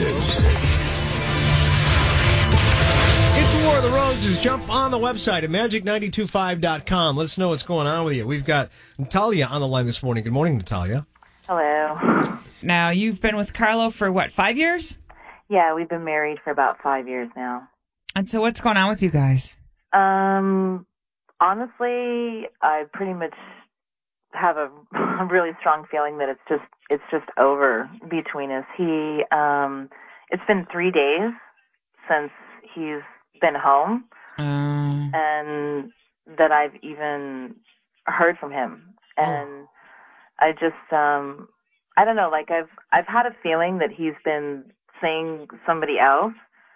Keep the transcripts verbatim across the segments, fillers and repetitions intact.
Roses. It's War of the Roses. Jump on the website at magic nine two five dot com. Let us know what's going on with you. We've got Natalia on the line this morning. Good morning, Natalia. Hello. Now, you've been with Carlo for, what, five years? Yeah, we've been married for about five years now. And so what's going on with you guys? Um, honestly, I pretty much have a, a really strong feeling that it's just it's just over between us. He, um, it's been three days since he's been home, Uh, and that I've even heard from him. And I just, um, I don't know, like I've I've had a feeling that he's been seeing somebody else.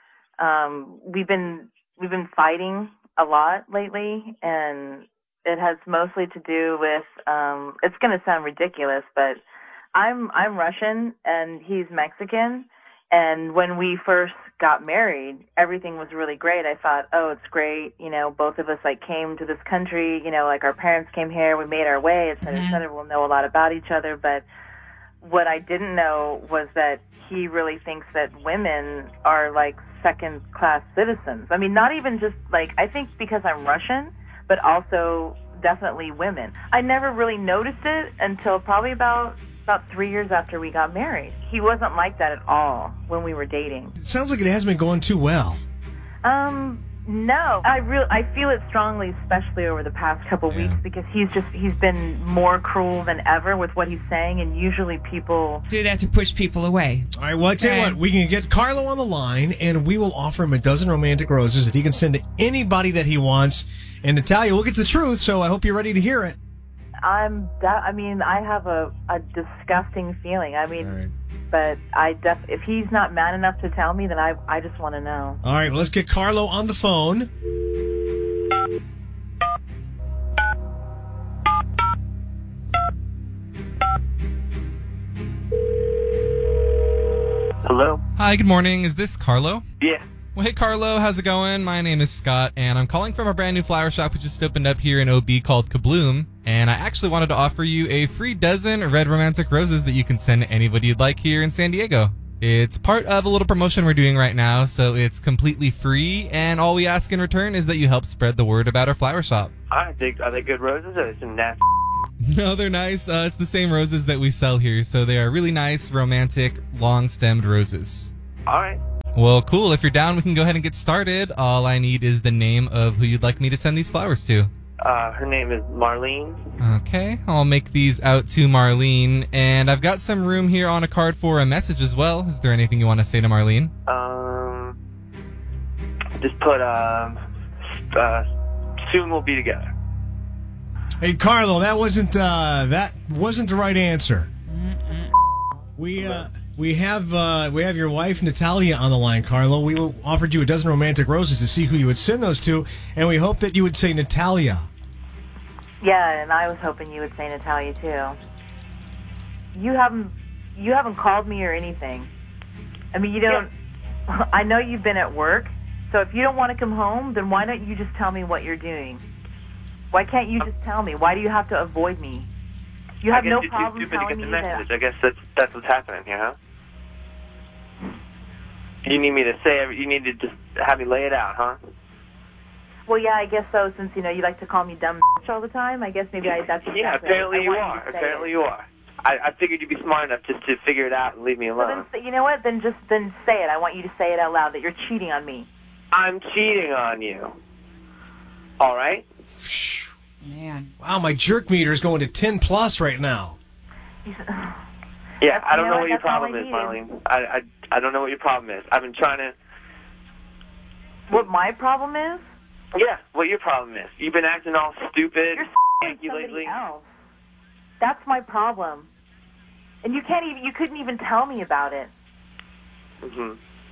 Um, we've been we've been fighting a lot lately, and it has mostly to do with. Um, it's going to sound ridiculous, but I'm I'm Russian and he's Mexican. And when we first got married, everything was really great. I thought, oh, it's great. You know, both of us like came to this country. You know, like our parents came here, we made our way, et cetera, et cetera. We'll know a lot about each other. But what I didn't know was that he really thinks that women are like second-class citizens. I mean, not even just like, I think because I'm Russian, but also definitely women. I never really noticed it until probably about about three years after we got married. He wasn't like that at all when we were dating. It sounds like it hasn't been going too well. Um, no. I really, I feel it strongly, especially over the past couple Yeah. weeks, because he's just, he's been more cruel than ever with what he's saying, and usually people... do that to push people away. All right, well, I tell you Okay. what, we can get Carlo on the line, and we will offer him a dozen romantic roses that he can send to anybody that he wants. And Natalia, we'll get to the truth, so I hope you're ready to hear it. I'm, de- I mean, I have a, a disgusting feeling. I mean, All right. but I def- if he's not man enough to tell me, then I, I just want to know. All right, well, let's get Carlo on the phone. Hello? Hi, good morning. Is this Carlo? Yeah. Well, hey, Carlo. How's it going? My name is Scott, and I'm calling from a brand new flower shop which just opened up here in O B called Kabloom. And I actually wanted to offer you a free dozen red romantic roses that you can send to anybody you'd like here in San Diego. It's part of a little promotion we're doing right now, so it's completely free, and all we ask in return is that you help spread the word about our flower shop. I think, are they good roses or some nasty? No, they're nice. Uh, it's the same roses that we sell here, so they are really nice, romantic, long-stemmed roses. All right. Well, cool. If you're down, we can go ahead and get started. All I need is the name of who you'd like me to send these flowers to. Uh, her name is Marlene. Okay, I'll make these out to Marlene. And I've got some room here on a card for a message as well. Is there anything you want to say to Marlene? Um, just put, um, uh, soon we'll be together. Hey, Carlo, that wasn't uh, that wasn't the right answer. We uh, we have uh, we have your wife Natalia on the line, Carlo. We offered you a dozen romantic roses to see who you would send those to, and we hope that you would say Natalia. Yeah, and I was hoping you would say Natalia too. You haven't you haven't called me or anything. I mean, you don't. I know you've been at work, so if you don't want to come home, then why don't you just tell me what you're doing? Why can't you just tell me? Why do you have to avoid me? You have I guess no you're too problem stupid to telling get me the that. message. I guess that's that's what's happening here, huh? You need me to say every, you need to just have me lay it out, huh? Well, yeah, I guess so. Since you know you like to call me dumb bitch all the time, I guess maybe I, that's exactly Yeah, apparently I you want are. to say Apparently it. you are. I, I figured you'd be smart enough just to figure it out and leave me Well, alone. then, you know what? Then just then say it. I want you to say it out loud that you're cheating on me. I'm cheating on you. All right? Man. Wow, my jerk meter is going to ten plus right now. Yeah, I don't you know know what? what your That's all problem I is, needed. Marlene. I, I I don't know what your problem is. I've been trying to. What my problem is? Yeah, what your problem is. You've been acting all stupid, You're yanky somebody lately. else. That's my problem. And you can't even. You couldn't even tell me about it. hmm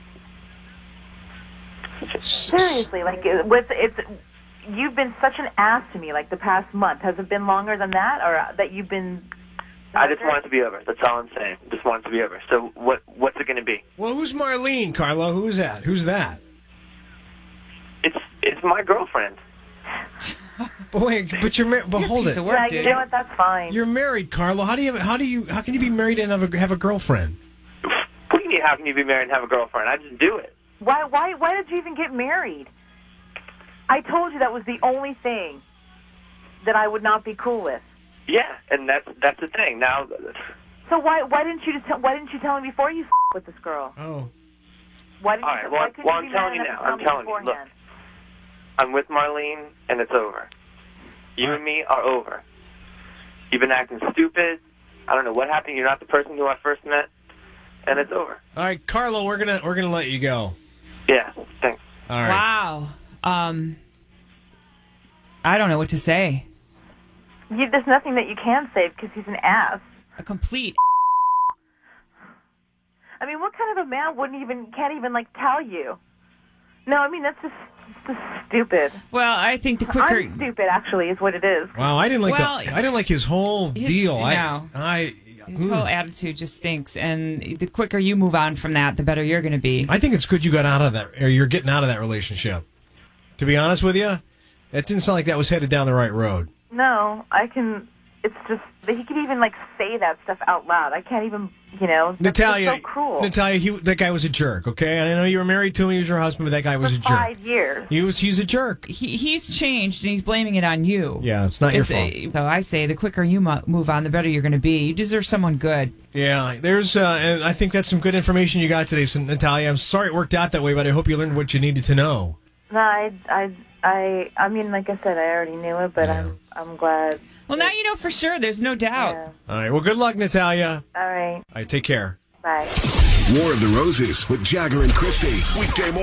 Seriously, like it- with it's. You've been such an ass to me, like the past month. Has it been longer than that, or that you've been? I just want it to be over. That's all I'm saying. Just want it to be over. So what what's it going to be? Well, who's Marlene, Carlo? Who is that? Who's that? It's it's my girlfriend. But wait, but you're married. But You're a hold piece it. of work, Yeah, dude. you know what? That's fine. You're married, Carlo. How do you? How do you? How can you be married and have a have a girlfriend? What do you mean how can you be married and have a girlfriend? I just do it. Why, why, why did you even get married? I told you that was the only thing that I would not be cool with. Yeah, and that's that's the thing. Now, so why why didn't you just tell, why didn't you tell me before you f- with this girl? Oh. Why didn't all you? right. Well, why couldn't well you I'm be telling mad you enough now. to I'm tell telling me you. Look, beforehand? I'm with Marlene, and it's over. You All and me are over. You've been acting stupid. I don't know what happened. You're not the person who I first met, and it's over. All right, Carlo, we're gonna we're gonna let you go. Yeah. Thanks. All right. Wow. Um, I don't know what to say. You, there's nothing that you can say because he's an ass. A complete. I mean, what kind of a man wouldn't even can't even like tell you? No, I mean that's just, it's just stupid. Well, I think the quicker. I'm stupid, actually, is what it is. Wow, I didn't like Well, the I didn't like his whole his- deal. I no. I His whole attitude just stinks, and the quicker you move on from that, the better you're going to be. I think it's good you got out of that, or you're getting out of that relationship. To be honest with you, it didn't sound like that was headed down the right road. No, I can. It's just that he could even like say that stuff out loud. I can't even, you know. That's Natalia, just so cruel. Natalia, he, that guy was a jerk. Okay, I know you were married to him; he was your husband, but that guy was For a jerk. five years. He was. He's a jerk. He, he's changed, and he's blaming it on you. Yeah, it's not your It's fault. a- so I say the quicker you mo- move on, the better you're going to be. You deserve someone good. Yeah, there's, uh, and I think that's some good information you got today, so, Natalia. I'm sorry it worked out that way, but I hope you learned what you needed to know. No, I, I, I, I mean, like I said, I already knew it, but I'm, I'm glad. Well, now you know for sure. There's no doubt. Yeah. All right. Well, good luck, Natalia. All right. All right. Take care. Bye. War of the Roses with Jagger and Christy. Weekday morning.